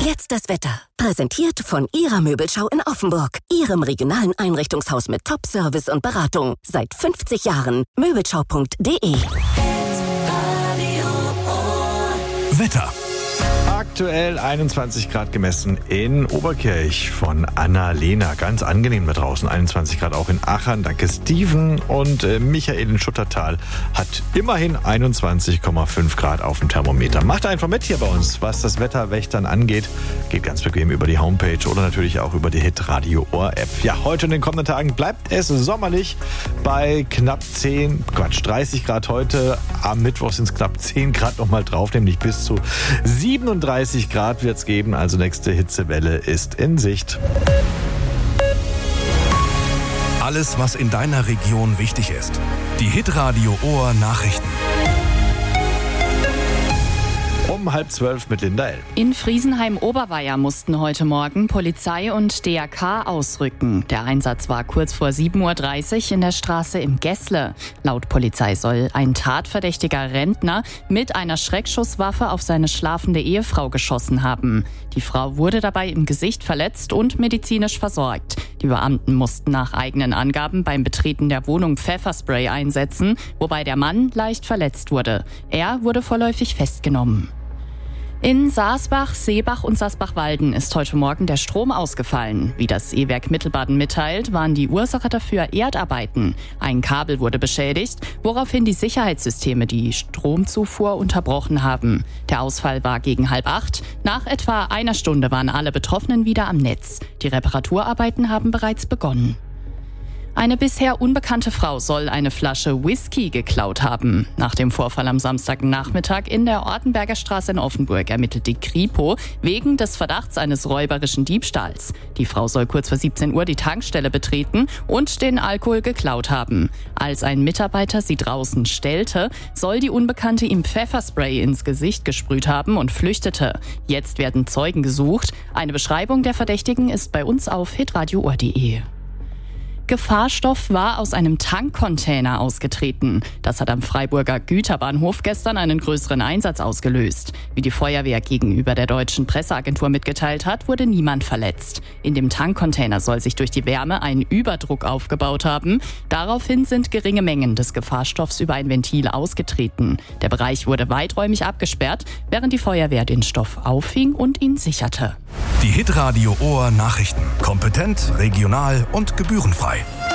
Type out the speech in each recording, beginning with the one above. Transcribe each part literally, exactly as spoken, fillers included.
jetzt das Wetter. Präsentiert von Ihrer Möbelschau in Offenburg. Ihrem regionalen Einrichtungshaus mit Top-Service und Beratung. Seit fünfzig Jahren. Möbelschau punkt de. Wetter. Aktuell einundzwanzig Grad gemessen in Oberkirch von Anna-Lena. Ganz angenehm da draußen. einundzwanzig Grad auch in Achern. Danke Steven. Und äh, Michael in Schuttertal hat immerhin einundzwanzig Komma fünf Grad auf dem Thermometer. Macht einfach mit hier bei uns, was das Wetterwächtern angeht. Geht ganz bequem über die Homepage oder natürlich auch über die Hit-Radio-Ohr-App. Ja, heute und in den kommenden Tagen bleibt es sommerlich bei knapp zehn, Quatsch, dreißig Grad heute. Am Mittwoch sind es knapp zehn Grad nochmal drauf, nämlich bis zu siebenunddreißig Grad wird es geben, also nächste Hitzewelle ist in Sicht. Alles, was in deiner Region wichtig ist. Die Hit-Radio Ohr Nachrichten. Um halb zwölf mit Linda L. In Friesenheim-Oberweier mussten heute Morgen Polizei und D R K ausrücken. Der Einsatz war kurz vor sieben Uhr dreißig in der Straße im Gessle. Laut Polizei soll ein tatverdächtiger Rentner mit einer Schreckschusswaffe auf seine schlafende Ehefrau geschossen haben. Die Frau wurde dabei im Gesicht verletzt und medizinisch versorgt. Die Beamten mussten nach eigenen Angaben beim Betreten der Wohnung Pfefferspray einsetzen, wobei der Mann leicht verletzt wurde. Er wurde vorläufig festgenommen. In Saasbach, Seebach und Saasbach-Walden ist heute Morgen der Strom ausgefallen. Wie das E-Werk Mittelbaden mitteilt, waren die Ursache dafür Erdarbeiten. Ein Kabel wurde beschädigt, woraufhin die Sicherheitssysteme die Stromzufuhr unterbrochen haben. Der Ausfall war gegen halb acht. Nach etwa einer Stunde waren alle Betroffenen wieder am Netz. Die Reparaturarbeiten haben bereits begonnen. Eine bisher unbekannte Frau soll eine Flasche Whisky geklaut haben. Nach dem Vorfall am Samstagnachmittag in der Ortenberger Straße in Offenburg ermittelt die Kripo wegen des Verdachts eines räuberischen Diebstahls. Die Frau soll kurz vor siebzehn Uhr die Tankstelle betreten und den Alkohol geklaut haben. Als ein Mitarbeiter sie draußen stellte, soll die Unbekannte ihm Pfefferspray ins Gesicht gesprüht haben und flüchtete. Jetzt werden Zeugen gesucht. Eine Beschreibung der Verdächtigen ist bei uns auf hitradio punkt de. Gefahrstoff war aus einem Tankcontainer ausgetreten. Das hat am Freiburger Güterbahnhof gestern einen größeren Einsatz ausgelöst. Wie die Feuerwehr gegenüber der deutschen Presseagentur mitgeteilt hat, wurde niemand verletzt. In dem Tankcontainer soll sich durch die Wärme ein Überdruck aufgebaut haben. Daraufhin sind geringe Mengen des Gefahrstoffs über ein Ventil ausgetreten. Der Bereich wurde weiträumig abgesperrt, während die Feuerwehr den Stoff auffing und ihn sicherte. Die Hit-Radio Ohr Nachrichten. Kompetent, regional und gebührenfrei.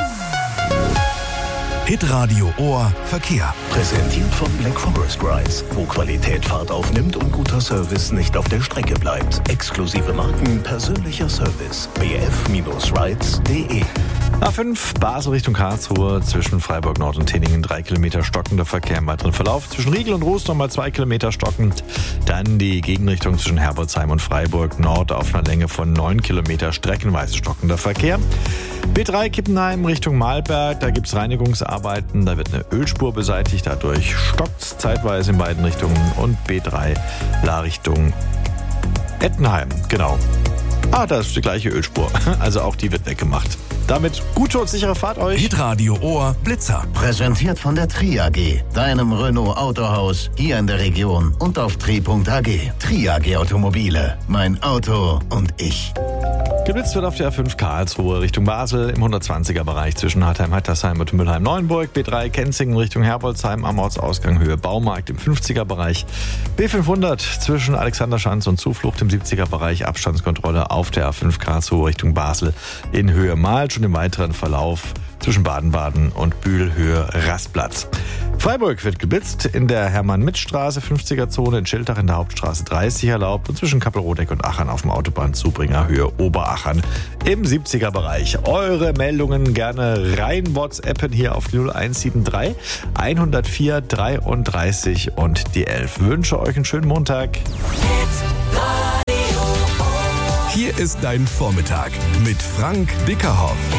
Hit-Radio Ohr Verkehr. Präsentiert von Black Forest Rides, wo Qualität Fahrt aufnimmt und guter Service nicht auf der Strecke bleibt. Exklusive Marken, persönlicher Service. b f rides punkt de. A fünf Basel Richtung Karlsruhe, zwischen Freiburg Nord und Tinningen drei Kilometer stockender Verkehr im weiteren Verlauf. Zwischen Riegel und Ruß nochmal zwei Kilometer stockend. Dann die Gegenrichtung zwischen Herbolzheim und Freiburg Nord auf einer Länge von neun Kilometer streckenweise stockender Verkehr. B drei Kippenheim Richtung Mahlberg, da gibt es Reinigungsarbeiten, da wird eine Ölspur beseitigt, dadurch stockt es zeitweise in beiden Richtungen. Und B drei La Richtung Ettenheim, genau. Ah, da ist die gleiche Ölspur, also auch die wird weggemacht. Damit gute und sichere Fahrt euch. Hit-Radio Ohr Blitzer. Präsentiert von der Tri A G, deinem Renault Autohaus hier in der Region und auf tri punkt a g. Tri A G Automobile, mein Auto und ich. Geblitzt wird auf der A fünf Karlsruhe Richtung Basel im hundertzwanziger Bereich zwischen Hartheim-Hattersheim und Mülheim-Neuenburg. B drei Kenzingen Richtung Herbolzheim am Ortsausgang Höhe Baumarkt im fünfziger Bereich. B fünfhundert zwischen Alexanderschanz und Zuflucht im siebziger Bereich. Abstandskontrolle auf der A fünf Karlsruhe Richtung Basel in Höhe Malsch und im weiteren Verlauf zwischen Baden-Baden und Bühl Höhe Rastplatz. Freiburg wird geblitzt in der Hermann-Mitsch-Straße fünfziger Zone, in Schiltach in der Hauptstraße dreißig erlaubt und zwischen Kappelrodeck und Achern auf dem Autobahnzubringer Höhe Oberachern im siebziger Bereich. Eure Meldungen gerne rein WhatsAppen hier auf null eins sieben drei hundertvier dreiunddreißig und die elf. Wünsche euch einen schönen Montag. Hier ist dein Vormittag mit Frank Bickerhoff.